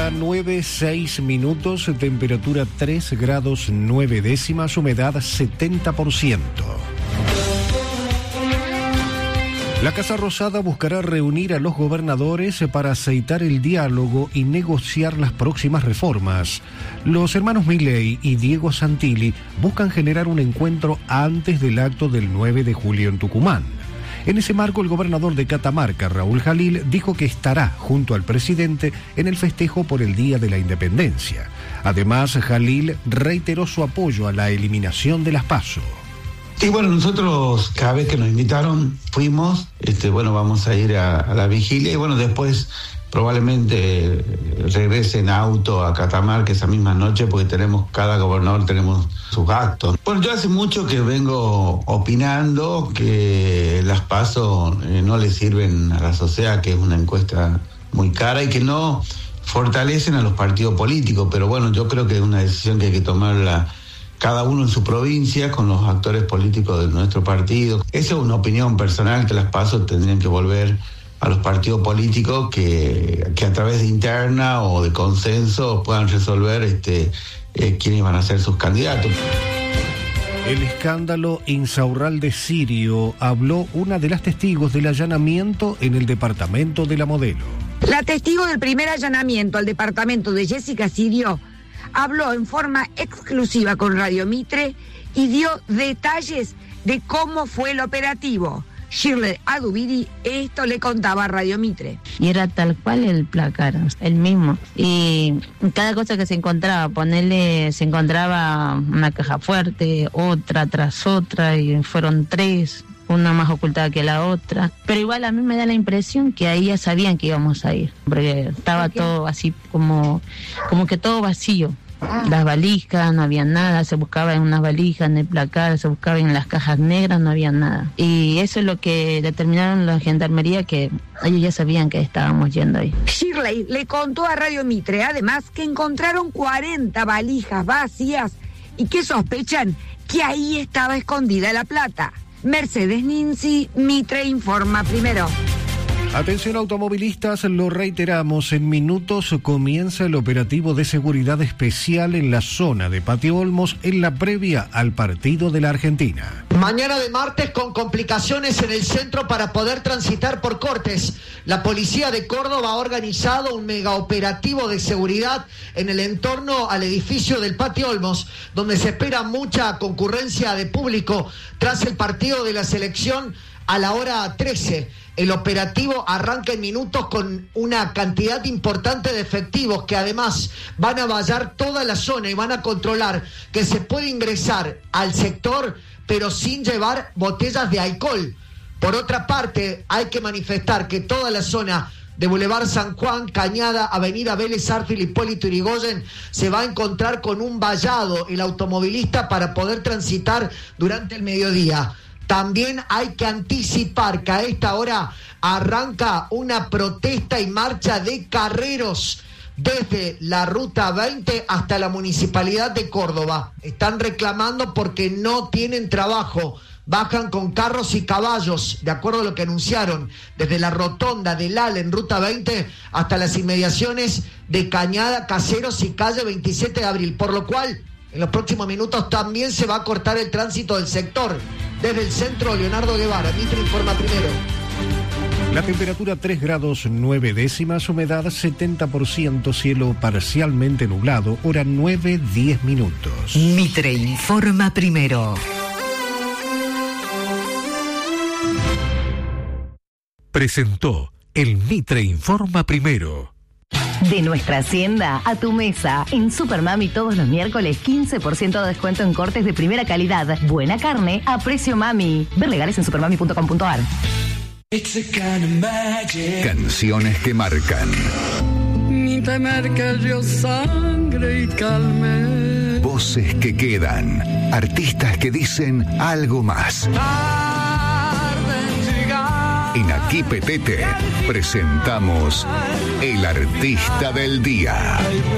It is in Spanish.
Hora 9:06, temperatura 3 grados 9 décimas, humedad 70%. La Casa Rosada buscará reunir a los gobernadores para aceitar el diálogo y negociar las próximas reformas. Los hermanos Milei y Diego Santilli buscan generar un encuentro antes del acto del 9 de julio en Tucumán. En ese marco, el gobernador de Catamarca, Raúl Jalil, dijo que estará junto al presidente en el festejo por el Día de la Independencia. Además, Jalil reiteró su apoyo a la eliminación de las PASO. Sí, bueno, nosotros cada vez que nos invitaron fuimos, vamos a ir a la vigilia y bueno, después probablemente regrese en auto a Catamarca esa misma noche porque cada gobernador tenemos sus actos. Bueno, yo hace mucho que vengo opinando que las PASO no le sirven a la sociedad, que es una encuesta muy cara y que no fortalecen a los partidos políticos, pero bueno, yo creo que es una decisión que hay que tomarla cada uno en su provincia, con los actores políticos de nuestro partido. Esa es una opinión personal, que las PASO tendrían que volver a los partidos políticos que a través de interna o de consenso puedan resolver quiénes van a ser sus candidatos. El escándalo Insaurralde Sirio, habló una de las testigos del allanamiento en el departamento de La Modelo. La testigo del primer allanamiento al departamento de Jessica Sirio habló en forma exclusiva con Radio Mitre y dio detalles de cómo fue el operativo. Shirley Adubiri esto le contaba a Radio Mitre. Y era tal cual el placar, el mismo. Y cada cosa que se encontraba, se encontraba una caja fuerte, otra tras otra, y fueron 3. Una más ocultada que la otra, pero igual a mí me da la impresión que ahí ya sabían que íbamos a ir, porque estaba todo así como que todo vacío. Las valijas, no había nada, se buscaba en unas valijas, en el placar, se buscaba en las cajas negras, no había nada. Y eso es lo que determinaron la gendarmería, que ellos ya sabían que estábamos yendo ahí. Shirley le contó a Radio Mitre, además, que encontraron 40 valijas vacías y que sospechan que ahí estaba escondida la plata. Mercedes Ninzi, Mitre informa primero. Atención automovilistas, lo reiteramos, en minutos comienza el operativo de seguridad especial en la zona de Patio Olmos en la previa al partido de la Argentina. Mañana de martes con complicaciones en el centro para poder transitar por Cortes. La policía de Córdoba ha organizado un megaoperativo de seguridad en el entorno al edificio del Patio Olmos, donde se espera mucha concurrencia de público tras el partido de la selección a la hora 13. El operativo arranca en minutos con una cantidad importante de efectivos que además van a vallar toda la zona y van a controlar que se puede ingresar al sector pero sin llevar botellas de alcohol. Por otra parte, hay que manifestar que toda la zona de Boulevard San Juan, Cañada, Avenida Vélez Arfield, Hipólito Yrigoyen, se va a encontrar con un vallado el automovilista para poder transitar durante el mediodía. También hay que anticipar que a esta hora arranca una protesta y marcha de carreros desde la Ruta 20 hasta la Municipalidad de Córdoba. Están reclamando porque no tienen trabajo. Bajan con carros y caballos, de acuerdo a lo que anunciaron, desde la rotonda del AL en Ruta 20 hasta las inmediaciones de Cañada, Caseros y calle 27 de abril, por lo cual en los próximos minutos también se va a cortar el tránsito del sector. Desde el centro, Leonardo Guevara, Mitre informa primero. La temperatura 3 grados 9 décimas, humedad 70%, cielo parcialmente nublado, hora 9:10. Mitre informa primero. Presentó el Mitre informa primero. De nuestra hacienda a tu mesa. En Supermami todos los miércoles 15% de descuento en cortes de primera calidad. Buena carne a precio mami. Ver legales en supermami.com.ar. Canciones que marcan. Te marca el río sangre y calme. Voces que quedan. Artistas que dicen algo más. En Aquí Petete presentamos El Artista del Día.